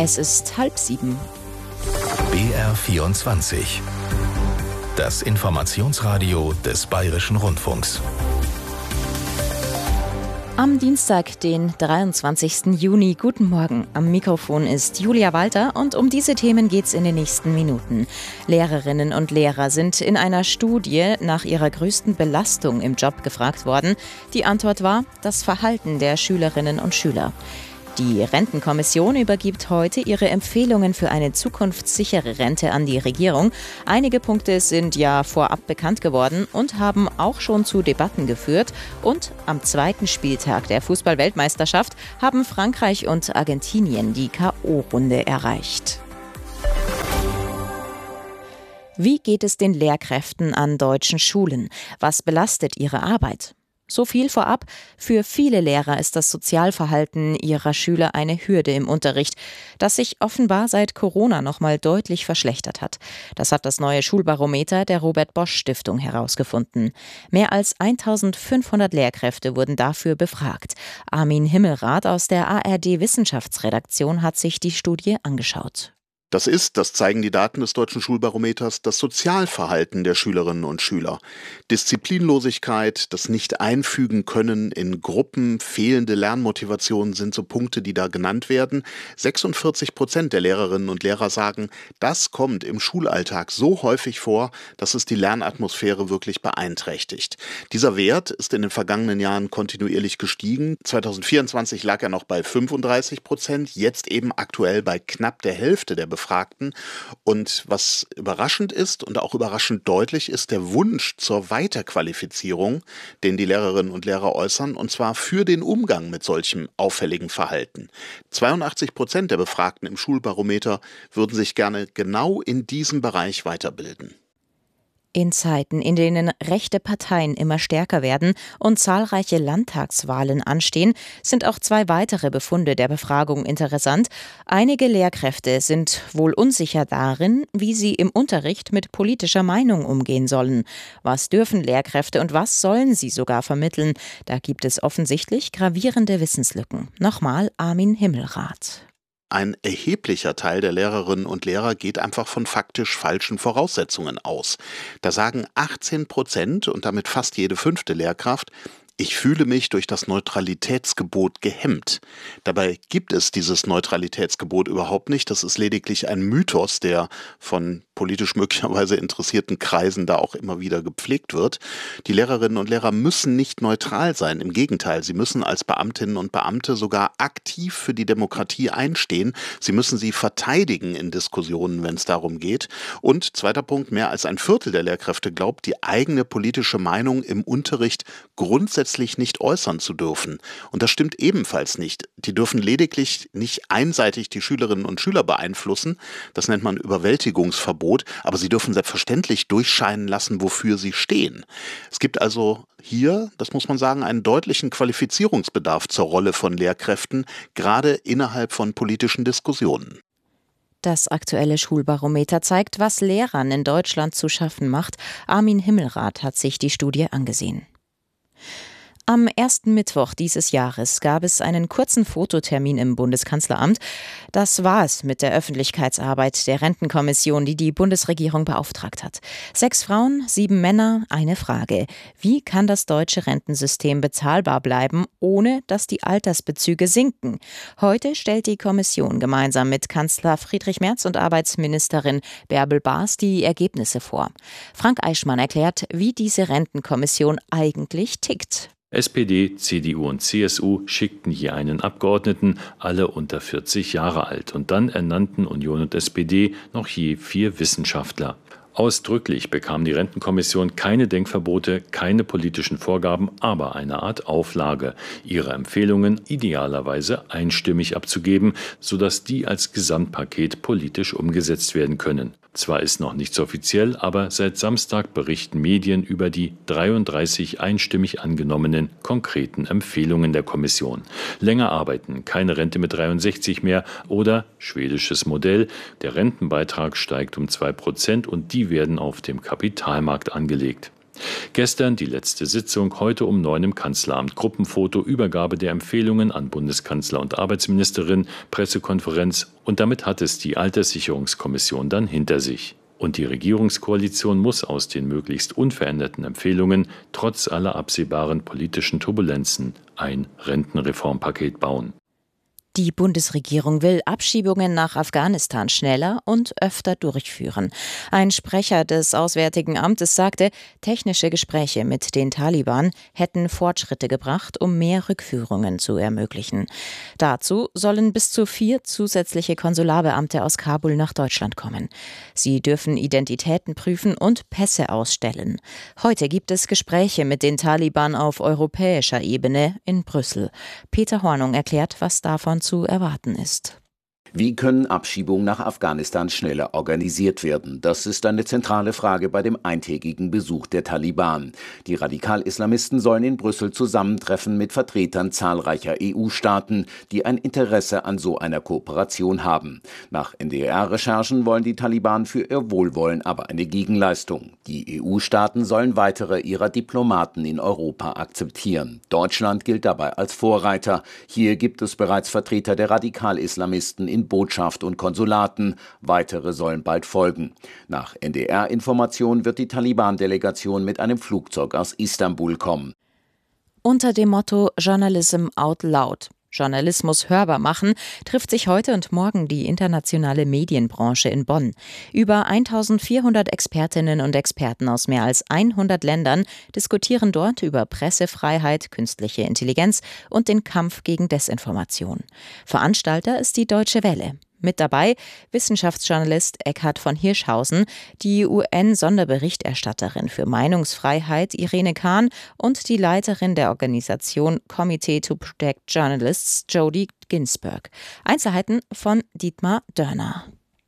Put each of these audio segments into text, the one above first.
Es ist 6:30. BR24. Das Informationsradio des Bayerischen Rundfunks. Am Dienstag, den 23. Juni. Guten Morgen. Am Mikrofon ist Julia Walter und um diese Themen geht's in den nächsten Minuten. Lehrerinnen und Lehrer sind in einer Studie nach ihrer größten Belastung im Job gefragt worden. Die Antwort war das Verhalten der Schülerinnen und Schüler. Die Rentenkommission übergibt heute ihre Empfehlungen für eine zukunftssichere Rente an die Regierung. Einige Punkte sind ja vorab bekannt geworden und haben auch schon zu Debatten geführt. Und am zweiten Spieltag der Fußball-Weltmeisterschaft haben Frankreich und Argentinien die K.O.-Runde erreicht. Wie geht es den Lehrkräften an deutschen Schulen? Was belastet ihre Arbeit? So viel vorab. Für viele Lehrer ist das Sozialverhalten ihrer Schüler eine Hürde im Unterricht, das sich offenbar seit Corona noch mal deutlich verschlechtert hat. Das hat das neue Schulbarometer der Robert-Bosch-Stiftung herausgefunden. Mehr als 1500 Lehrkräfte wurden dafür befragt. Armin Himmelrath aus der ARD-Wissenschaftsredaktion hat sich die Studie angeschaut. Das zeigen die Daten des Deutschen Schulbarometers, das Sozialverhalten der Schülerinnen und Schüler. Disziplinlosigkeit, das Nicht-Einfügen können in Gruppen, fehlende Lernmotivation sind so Punkte, die da genannt werden. 46% der Lehrerinnen und Lehrer sagen, das kommt im Schulalltag so häufig vor, dass es die Lernatmosphäre wirklich beeinträchtigt. Dieser Wert ist in den vergangenen Jahren kontinuierlich gestiegen. 2024 lag er noch bei 35%, jetzt eben aktuell bei knapp der Hälfte der Befragten. Und was überraschend ist und auch überraschend deutlich ist der Wunsch zur Weiterqualifizierung, den die Lehrerinnen und Lehrer äußern, und zwar für den Umgang mit solchem auffälligen Verhalten. 82% der Befragten im Schulbarometer würden sich gerne genau in diesem Bereich weiterbilden. In Zeiten, in denen rechte Parteien immer stärker werden und zahlreiche Landtagswahlen anstehen, sind auch zwei weitere Befunde der Befragung interessant. Einige Lehrkräfte sind wohl unsicher darin, wie sie im Unterricht mit politischer Meinung umgehen sollen. Was dürfen Lehrkräfte und was sollen sie sogar vermitteln? Da gibt es offensichtlich gravierende Wissenslücken. Nochmal Armin Himmelrath. Ein erheblicher Teil der Lehrerinnen und Lehrer geht einfach von faktisch falschen Voraussetzungen aus. Da sagen 18% und damit fast jede 5. Lehrkraft, ich fühle mich durch das Neutralitätsgebot gehemmt. Dabei gibt es dieses Neutralitätsgebot überhaupt nicht. Das ist lediglich ein Mythos, der von politisch möglicherweise interessierten Kreisen da auch immer wieder gepflegt wird. Die Lehrerinnen und Lehrer müssen nicht neutral sein. Im Gegenteil, sie müssen als Beamtinnen und Beamte sogar aktiv für die Demokratie einstehen. Sie müssen sie verteidigen in Diskussionen, wenn es darum geht. Und zweiter Punkt, mehr als ein Viertel der Lehrkräfte glaubt, die eigene politische Meinung im Unterricht grundsätzlich nicht äußern zu dürfen. Und das stimmt ebenfalls nicht. Die dürfen lediglich nicht einseitig die Schülerinnen und Schüler beeinflussen. Das nennt man Überwältigungsverbot. Aber sie dürfen selbstverständlich durchscheinen lassen, wofür sie stehen. Es gibt also hier, das muss man sagen, einen deutlichen Qualifizierungsbedarf zur Rolle von Lehrkräften, gerade innerhalb von politischen Diskussionen. Das aktuelle Schulbarometer zeigt, was Lehrern in Deutschland zu schaffen macht. Armin Himmelrath hat sich die Studie angesehen. Am ersten Mittwoch dieses Jahres gab es einen kurzen Fototermin im Bundeskanzleramt. Das war es mit der Öffentlichkeitsarbeit der Rentenkommission, die die Bundesregierung beauftragt hat. 6 Frauen, 7 Männer, eine Frage. Wie kann das deutsche Rentensystem bezahlbar bleiben, ohne dass die Altersbezüge sinken? Heute stellt die Kommission gemeinsam mit Kanzler Friedrich Merz und Arbeitsministerin Bärbel Baas die Ergebnisse vor. Frank Eichmann erklärt, wie diese Rentenkommission eigentlich tickt. SPD, CDU und CSU schickten je einen Abgeordneten, alle unter 40 Jahre alt. Und dann ernannten Union und SPD noch je 4 Wissenschaftler. Ausdrücklich bekam die Rentenkommission keine Denkverbote, keine politischen Vorgaben, aber eine Art Auflage, ihre Empfehlungen idealerweise einstimmig abzugeben, sodass die als Gesamtpaket politisch umgesetzt werden können. Zwar ist noch nichts offiziell, aber seit Samstag berichten Medien über die 33 einstimmig angenommenen konkreten Empfehlungen der Kommission. Länger arbeiten, keine Rente mit 63 mehr oder schwedisches Modell, der Rentenbeitrag steigt um 2% und die werden auf dem Kapitalmarkt angelegt. Gestern die letzte Sitzung, heute um 9 im Kanzleramt. Gruppenfoto, Übergabe der Empfehlungen an Bundeskanzler und Arbeitsministerin, Pressekonferenz. Und damit hat es die Alterssicherungskommission dann hinter sich. Und die Regierungskoalition muss aus den möglichst unveränderten Empfehlungen trotz aller absehbaren politischen Turbulenzen ein Rentenreformpaket bauen. Die Bundesregierung will Abschiebungen nach Afghanistan schneller und öfter durchführen. Ein Sprecher des Auswärtigen Amtes sagte, technische Gespräche mit den Taliban hätten Fortschritte gebracht, um mehr Rückführungen zu ermöglichen. Dazu sollen bis zu 4 zusätzliche Konsularbeamte aus Kabul nach Deutschland kommen. Sie dürfen Identitäten prüfen und Pässe ausstellen. Heute gibt es Gespräche mit den Taliban auf europäischer Ebene in Brüssel. Peter Hornung erklärt, was davon zu erwarten ist. Wie können Abschiebungen nach Afghanistan schneller organisiert werden? Das ist eine zentrale Frage bei dem eintägigen Besuch der Taliban. Die Radikal-Islamisten sollen in Brüssel zusammentreffen mit Vertretern zahlreicher EU-Staaten, die ein Interesse an so einer Kooperation haben. Nach NDR-Recherchen wollen die Taliban für ihr Wohlwollen aber eine Gegenleistung. Die EU-Staaten sollen weitere ihrer Diplomaten in Europa akzeptieren. Deutschland gilt dabei als Vorreiter. Hier gibt es bereits Vertreter der Radikal-Islamisten in Botschaft und Konsulaten. Weitere sollen bald folgen. Nach NDR-Informationen wird die Taliban-Delegation mit einem Flugzeug aus Istanbul kommen. Unter dem Motto Journalism out loud, Journalismus hörbar machen, trifft sich heute und morgen die internationale Medienbranche in Bonn. Über 1400 Expertinnen und Experten aus mehr als 100 Ländern diskutieren dort über Pressefreiheit, künstliche Intelligenz und den Kampf gegen Desinformation. Veranstalter ist die Deutsche Welle. Mit dabei Wissenschaftsjournalist Eckhard von Hirschhausen, die UN-Sonderberichterstatterin für Meinungsfreiheit Irene Kahn und die Leiterin der Organisation Committee to Protect Journalists Jodie Ginsberg. Einzelheiten von Dietmar Dörner.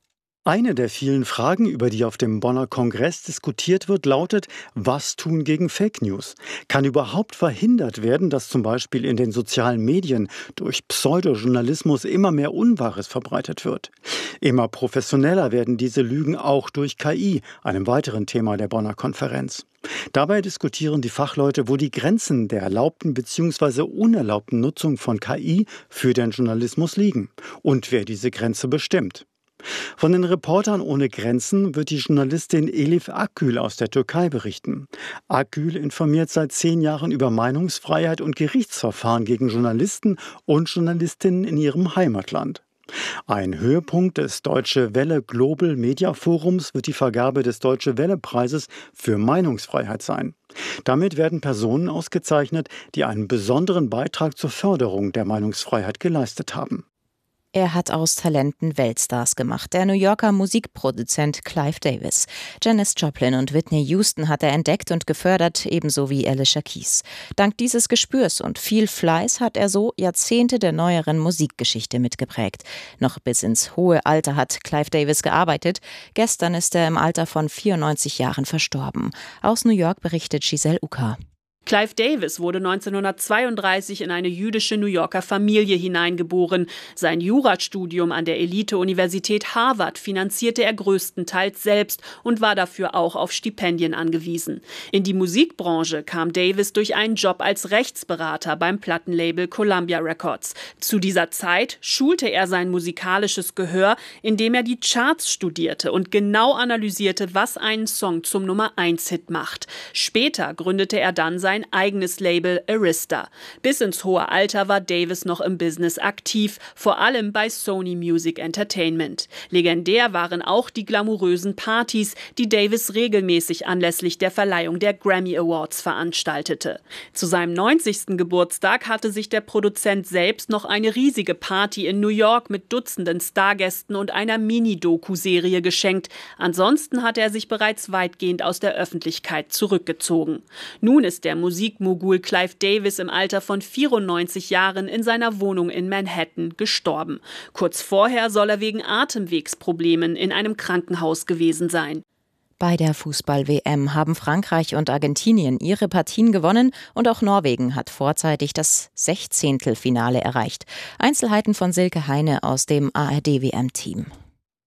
Eine der vielen Fragen, über die auf dem Bonner Kongress diskutiert wird, lautet: Was tun gegen Fake News? Kann überhaupt verhindert werden, dass zum Beispiel in den sozialen Medien durch Pseudojournalismus immer mehr Unwahres verbreitet wird? Immer professioneller werden diese Lügen auch durch KI, einem weiteren Thema der Bonner Konferenz. Dabei diskutieren die Fachleute, wo die Grenzen der erlaubten bzw. unerlaubten Nutzung von KI für den Journalismus liegen und wer diese Grenze bestimmt. Von den Reportern ohne Grenzen wird die Journalistin Elif Akgül aus der Türkei berichten. Akgül informiert seit 10 Jahren über Meinungsfreiheit und Gerichtsverfahren gegen Journalisten und Journalistinnen in ihrem Heimatland. Ein Höhepunkt des Deutsche Welle Global Media Forums wird die Vergabe des Deutsche Welle Preises für Meinungsfreiheit sein. Damit werden Personen ausgezeichnet, die einen besonderen Beitrag zur Förderung der Meinungsfreiheit geleistet haben. Er hat aus Talenten Weltstars gemacht, der New Yorker Musikproduzent Clive Davis. Janis Joplin und Whitney Houston hat er entdeckt und gefördert, ebenso wie Alicia Keys. Dank dieses Gespürs und viel Fleiß hat er so Jahrzehnte der neueren Musikgeschichte mitgeprägt. Noch bis ins hohe Alter hat Clive Davis gearbeitet. Gestern ist er im Alter von 94 Jahren verstorben. Aus New York berichtet Giselle Uka. Clive Davis wurde 1932 in eine jüdische New Yorker Familie hineingeboren. Sein Jurastudium an der Elite-Universität Harvard finanzierte er größtenteils selbst und war dafür auch auf Stipendien angewiesen. In die Musikbranche kam Davis durch einen Job als Rechtsberater beim Plattenlabel Columbia Records. Zu dieser Zeit schulte er sein musikalisches Gehör, indem er die Charts studierte und genau analysierte, was einen Song zum Nummer-1-Hit macht. Später gründete er dann sein eigenes Label Arista. Bis ins hohe Alter war Davis noch im Business aktiv, vor allem bei Sony Music Entertainment. Legendär waren auch die glamourösen Partys, die Davis regelmäßig anlässlich der Verleihung der Grammy Awards veranstaltete. Zu seinem 90. Geburtstag hatte sich der Produzent selbst noch eine riesige Party in New York mit Dutzenden Stargästen und einer Mini-Doku-Serie geschenkt. Ansonsten hatte er sich bereits weitgehend aus der Öffentlichkeit zurückgezogen. Nun ist der Musikmogul Clive Davis im Alter von 94 Jahren in seiner Wohnung in Manhattan gestorben. Kurz vorher soll er wegen Atemwegsproblemen in einem Krankenhaus gewesen sein. Bei der Fußball-WM haben Frankreich und Argentinien ihre Partien gewonnen und auch Norwegen hat vorzeitig das 16. Finale erreicht. Einzelheiten von Silke Heine aus dem ARD-WM-Team.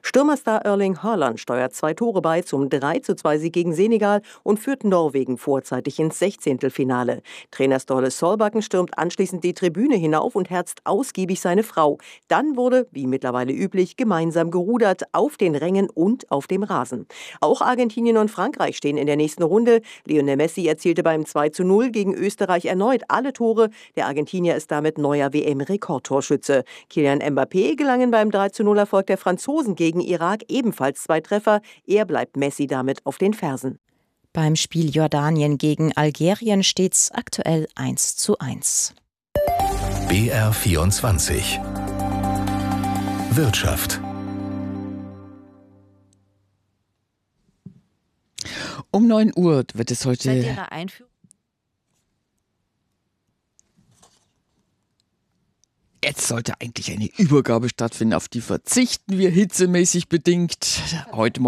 Stürmerstar Erling Haaland steuert 2 Tore bei zum 3:2 Sieg gegen Senegal und führt Norwegen vorzeitig ins 16. Trainer Ståle Solbakken stürmt anschließend die Tribüne hinauf und herzt ausgiebig seine Frau. Dann wurde, wie mittlerweile üblich, gemeinsam gerudert auf den Rängen und auf dem Rasen. Auch Argentinien und Frankreich stehen in der nächsten Runde. Lionel Messi erzielte beim 2:0 gegen Österreich erneut alle Tore. Der Argentinier ist damit neuer WM-Rekordtorschütze. Kylian Mbappé gelangen beim 3:0-Erfolg der Franzosen gegen Irak ebenfalls 2 Treffer. Er bleibt Messi damit auf den Fersen. Beim Spiel Jordanien gegen Algerien steht's aktuell 1:1. BR24 Wirtschaft. Um 9 Uhr wird es heute. Seit ihrer Einführung Jetzt sollte eigentlich eine Übergabe stattfinden, auf die verzichten wir hitzemäßig bedingt. Heute Morgen